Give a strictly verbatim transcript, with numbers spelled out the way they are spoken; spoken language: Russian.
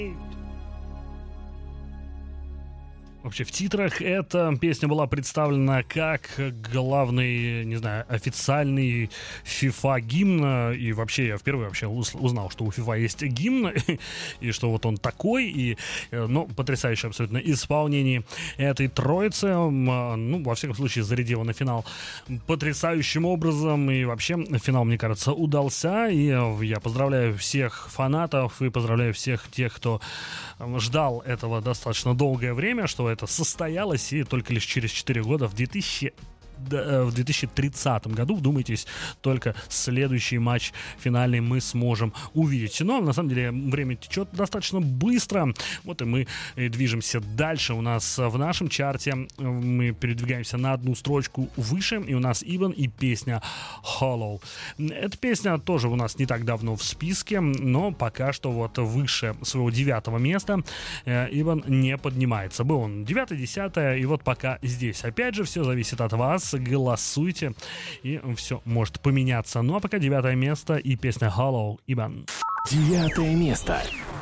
Вообще, в титрах эта песня была представлена как главный, не знаю, официальный FIFA гимн. И вообще, я впервые вообще узнал, что у FIFA есть гимн, и что вот он такой. И, ну, потрясающее абсолютно исполнение этой троицы. Ну, во всяком случае, зарядила на финал потрясающим образом. И вообще, финал, мне кажется, удался. И я поздравляю всех фанатов и поздравляю всех тех, кто ждал этого достаточно долгое время, что это состоялось, и только лишь через четыре года, в двухтысячном в две тысячи тридцатом году, вдумайтесь, только следующий матч финальный мы сможем увидеть. Но на самом деле время течет достаточно быстро. Вот и мы движемся дальше. У нас в нашем чарте мы передвигаемся на одну строчку выше, и у нас Иван и песня Hollow. Эта песня тоже у нас не так давно в списке, но пока что вот выше своего девятого места Иван не поднимается. Был он девятое, десятое, и вот пока здесь. Опять же, все зависит от вас. Голосуйте, и все может поменяться. Ну а пока девятое место и песня Hollow, Иван. Девятое место.